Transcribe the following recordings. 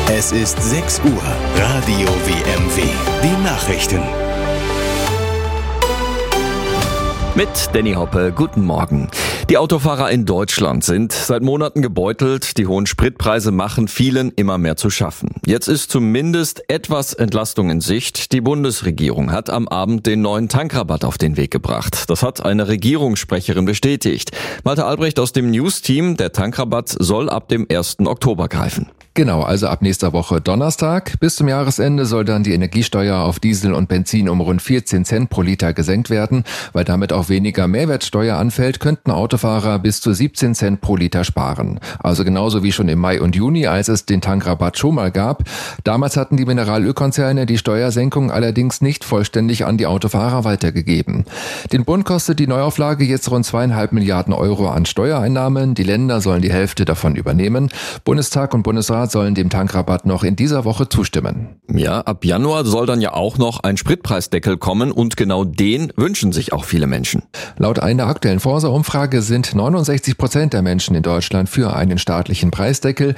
Es ist 6 Uhr. Radio WMW. Die Nachrichten. Mit Danny Hoppe, guten Morgen. Die Autofahrer in Deutschland sind seit Monaten gebeutelt. Die hohen Spritpreise machen vielen immer mehr zu schaffen. Jetzt ist zumindest etwas Entlastung in Sicht. Die Bundesregierung hat am Abend den neuen Tankrabatt auf den Weg gebracht. Das hat eine Regierungssprecherin bestätigt. Malte Albrecht aus dem News-Team. Der Tankrabatt soll ab dem 1. Oktober greifen. Genau, also ab nächster Woche Donnerstag. Bis zum Jahresende soll dann die Energiesteuer auf Diesel und Benzin um rund 14 Cent pro Liter gesenkt werden. Weil damit auch weniger Mehrwertsteuer anfällt, könnten Autofahrer bis zu 17 Cent pro Liter sparen. Also genauso wie schon im Mai und Juni, als es den Tankrabatt schon mal gab. Damals hatten die Mineralölkonzerne die Steuersenkung allerdings nicht vollständig an die Autofahrer weitergegeben. Den Bund kostet die Neuauflage jetzt rund 2,5 Milliarden Euro an Steuereinnahmen. Die Länder sollen die Hälfte davon übernehmen. Bundestag und Bundesrat sollen dem Tankrabatt noch in dieser Woche zustimmen. Ja, ab Januar soll dann ja auch noch ein Spritpreisdeckel kommen und genau den wünschen sich auch viele Menschen. Laut einer aktuellen Forsa-Umfrage sind 69% der Menschen in Deutschland für einen staatlichen Preisdeckel.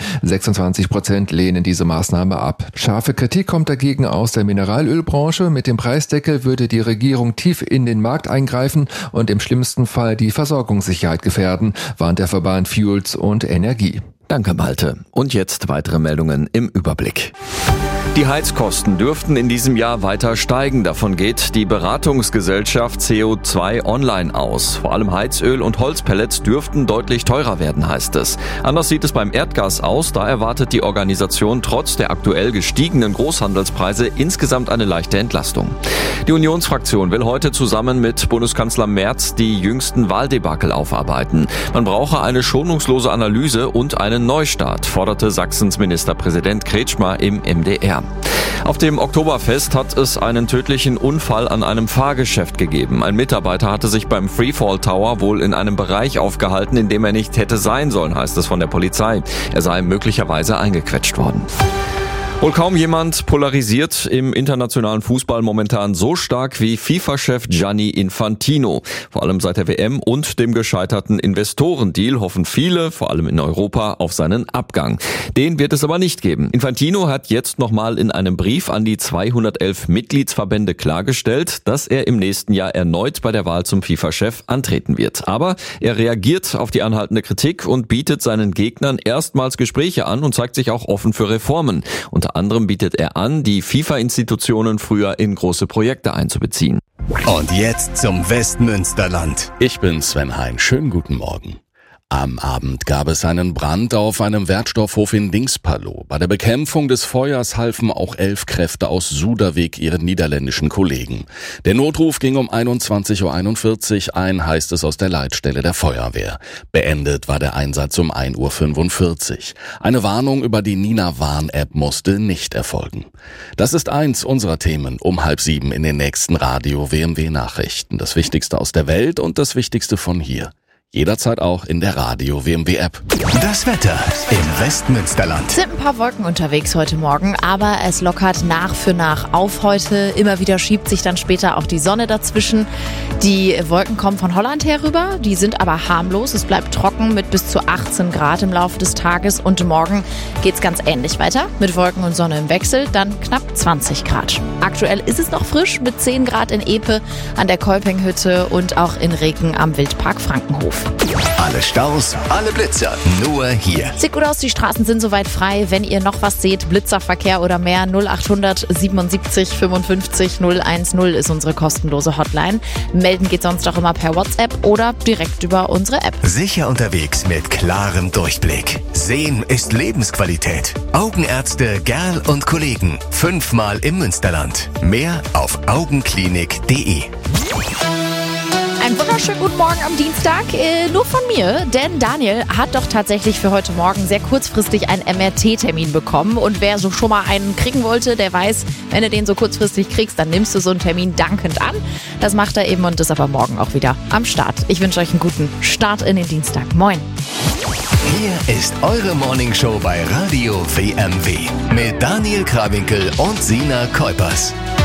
26% lehnen diese Maßnahme ab. Scharfe Kritik kommt dagegen aus der Mineralölbranche. Mit dem Preisdeckel würde die Regierung tief in den Markt eingreifen und im schlimmsten Fall die Versorgungssicherheit gefährden, warnt der Verband Fuels und Energie. Danke, Malte. Und jetzt weitere Meldungen im Überblick. Die Heizkosten dürften in diesem Jahr weiter steigen. Davon geht die Beratungsgesellschaft CO2 Online aus. Vor allem Heizöl und Holzpellets dürften deutlich teurer werden, heißt es. Anders sieht es beim Erdgas aus. Da erwartet die Organisation trotz der aktuell gestiegenen Großhandelspreise insgesamt eine leichte Entlastung. Die Unionsfraktion will heute zusammen mit Bundeskanzler Merz die jüngsten Wahldebakel aufarbeiten. Man brauche eine schonungslose Analyse und einen Neustart, forderte Sachsens Ministerpräsident Kretschmer im MDR. Auf dem Oktoberfest hat es einen tödlichen Unfall an einem Fahrgeschäft gegeben. Ein Mitarbeiter hatte sich beim Freefall Tower wohl in einem Bereich aufgehalten, in dem er nicht hätte sein sollen, heißt es von der Polizei. Er sei möglicherweise eingequetscht worden. Wohl kaum jemand polarisiert im internationalen Fußball momentan so stark wie FIFA-Chef Gianni Infantino. Vor allem seit der WM und dem gescheiterten Investorendeal hoffen viele, vor allem in Europa, auf seinen Abgang. Den wird es aber nicht geben. Infantino hat jetzt nochmal in einem Brief an die 211 Mitgliedsverbände klargestellt, dass er im nächsten Jahr erneut bei der Wahl zum FIFA-Chef antreten wird. Aber er reagiert auf die anhaltende Kritik und bietet seinen Gegnern erstmals Gespräche an und zeigt sich auch offen für Reformen. Unter anderem bietet er an, die FIFA-Institutionen früher in große Projekte einzubeziehen. Und jetzt zum Westmünsterland. Ich bin Sven Hein. Schönen guten Morgen. Am Abend gab es einen Brand auf einem Wertstoffhof in Dingsperlo. Bei der Bekämpfung des Feuers halfen auch 11 Kräfte aus Suderwijk ihren niederländischen Kollegen. Der Notruf ging um 21.41 Uhr ein, heißt es aus der Leitstelle der Feuerwehr. Beendet war der Einsatz um 1.45 Uhr. Eine Warnung über die Nina-Warn-App musste nicht erfolgen. Das ist eins unserer Themen um 6:30 in den nächsten Radio WMW Nachrichten. Das Wichtigste aus der Welt und das Wichtigste von hier. Jederzeit auch in der Radio WMW App. Das Wetter im Westmünsterland. Es sind ein paar Wolken unterwegs heute Morgen, aber es lockert nach für nach auf heute. Immer wieder schiebt sich dann später auch die Sonne dazwischen. Die Wolken kommen von Holland herüber, die sind aber harmlos. Es bleibt trocken mit bis zu 18 Grad im Laufe des Tages und morgen geht's ganz ähnlich weiter. Mit Wolken und Sonne im Wechsel, dann knapp 20 Grad. Aktuell ist es noch frisch mit 10 Grad in Epe an der Kolpinghütte und auch in Reken am Wildpark Frankenhof. Alle Staus, alle Blitzer, nur hier. Sieht gut aus, die Straßen sind soweit frei. Wenn ihr noch was seht, Blitzerverkehr oder mehr, 0800 77 55 010 ist unsere kostenlose Hotline. Melden geht sonst auch immer per WhatsApp oder direkt über unsere App. Sicher unterwegs mit klarem Durchblick. Sehen ist Lebensqualität. Augenärzte Gerl und Kollegen. 5-mal im Münsterland. Mehr auf augenklinik.de. Einen wunderschönen guten Morgen am Dienstag, nur von mir, denn Daniel hat doch tatsächlich für heute Morgen sehr kurzfristig einen MRT-Termin bekommen und wer so schon mal einen kriegen wollte, der weiß, wenn du den so kurzfristig kriegst, dann nimmst du so einen Termin dankend an. Das macht er eben und ist aber morgen auch wieder am Start. Ich wünsche euch einen guten Start in den Dienstag. Moin. Hier ist eure Morningshow bei Radio WMW mit Daniel Krawinkel und Sina Kuipers.